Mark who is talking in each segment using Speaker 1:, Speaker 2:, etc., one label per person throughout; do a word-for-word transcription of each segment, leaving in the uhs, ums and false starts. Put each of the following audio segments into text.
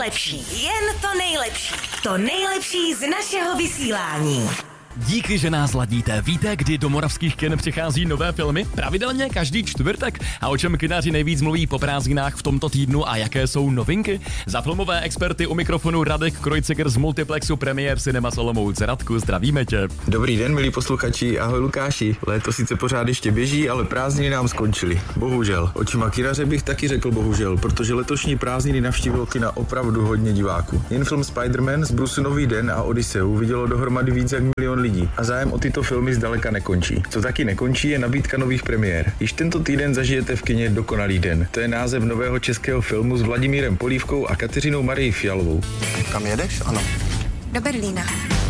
Speaker 1: nejlepší, jen to nejlepší. To nejlepší z našeho vysílání.
Speaker 2: Díky, že nás ladíte. Víte, kdy do moravských kin přichází nové filmy? Pravidelně každý čtvrtek. A o čem kinaři nejvíc mluví po prázdninách v tomto týdnu a jaké jsou novinky? Za filmové experty u mikrofonu Radek Krojciger z multiplexu Premiér Cinemas Olomouc. Radku, zdravíme tě.
Speaker 3: Dobrý den, milí posluchači, ahoj Lukáši. Léto sice pořád ještě běží, ale prázdniny nám skončily. Bohužel. Očima kinaře bych taky řekl bohužel, protože letošní prázdniny navštívilo kina opravdu hodně diváků. Jen film Spider-Man z Brusu Nový den a Odysseu vidělo dohromady víc jak milion lidí a zájem o tyto filmy zdaleka nekončí. Co taky nekončí, je nabídka nových premiér. Již tento týden zažijete v kině Dokonalý den. To je název nového českého filmu s Vladimírem Polívkou a Kateřinou Marii Fialovou.
Speaker 4: Kam jedeš? Ano.
Speaker 5: Do Berlína.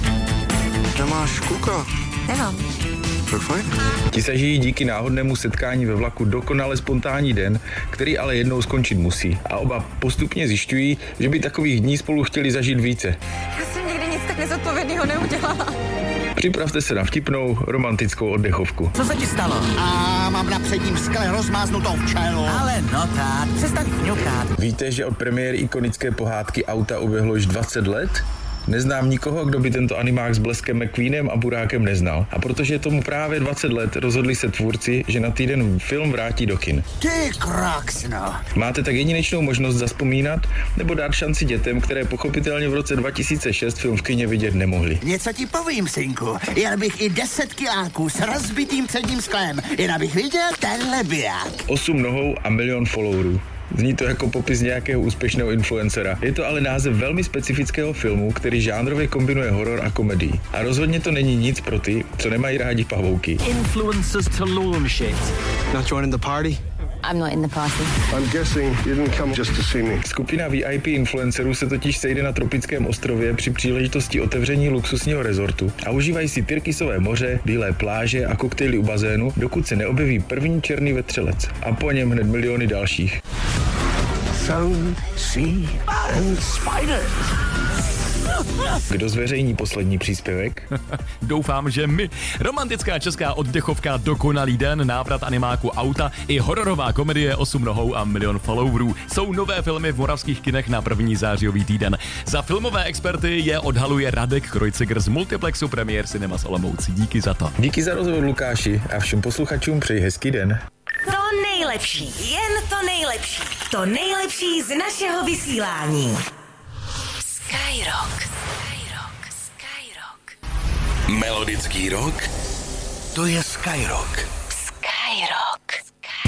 Speaker 4: Nemáš kluka?
Speaker 5: Nemám.
Speaker 4: Tak fajn.
Speaker 3: Ti zažijí díky náhodnému setkání ve vlaku dokonale spontánní den, který ale jednou skončit musí. A oba postupně zjišťují, že by takových dní spolu chtěli zažít více.
Speaker 5: Já jsem nikdy nic tak nezodpovědného neudělala.
Speaker 3: Připravte se na vtipnou, romantickou oddechovku.
Speaker 6: Co se ti stalo?
Speaker 7: A mám na předním skle rozmáznutou včelu.
Speaker 6: Ale no tak, přestaň fňukat.
Speaker 3: Víte, že od premiéry ikonické pohádky Auta uběhlo již dvacet let? Neznám nikoho, kdo by tento animák s Bleskem McQueenem a Burákem neznal. A protože je tomu právě dvacet let, rozhodli se tvůrci, že na týden film vrátí do kin.
Speaker 7: Ty kraksno.
Speaker 3: Máte tak jedinečnou možnost zazpomínat nebo dát šanci dětem, které pochopitelně v roce dva tisíce šest film v kině vidět nemohli.
Speaker 7: Něco ti povím, synku. Jen bych i deset kiláků s rozbitým předním sklem. Jen abych viděl tenhle biják.
Speaker 3: Osm nohou a milion followerů. Zní to jako popis nějakého úspěšného influencera. Je to ale název velmi specifického filmu, který žánrově kombinuje horor a komedii. A rozhodně to není nic pro ty, co nemají rádi pavouky.
Speaker 6: Influencers to launch it.
Speaker 4: Not joining the party?
Speaker 5: I'm not in the party.
Speaker 4: I'm guessing you didn't come just to see me.
Speaker 3: Skupina V I P influencerů se totiž sejde na tropickém ostrově při příležitosti otevření luxusního rezortu a užívají si tyrkysové moře, bílé pláže a koktejly u bazénu, dokud se neobjeví první černý vetřelec. A po něm hned miliony dalších.
Speaker 7: Sound, sea and spiders.
Speaker 3: Kdo zveřejní poslední příspěvek?
Speaker 2: Doufám, že my. Romantická česká oddechovka Dokonalý den, návrat animáku Auta i hororová komedie Osm nohou a milion followerů jsou nové filmy v moravských kinech na první zářijový týden. Za filmové experty je odhaluje Radek Krojciger z multiplexu Premiér Cinemas Olomouc. Díky za to.
Speaker 3: Díky za rozhovor, Lukáši, a všem posluchačům přeji hezký den.
Speaker 1: To nejlepší, jen to nejlepší. To nejlepší z našeho vysílání. Skyrock. Skyrock. Skyrock.
Speaker 8: Melodický rock? To je Skyrock.